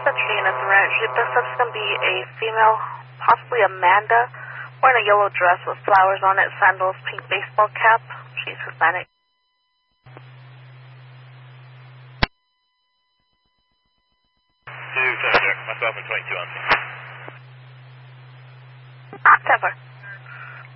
Tree in a ranch. The suspect's going to be a female, possibly Amanda, wearing a yellow dress with flowers on it, sandals, pink baseball cap. She's Hispanic. Myself and 22 on. October.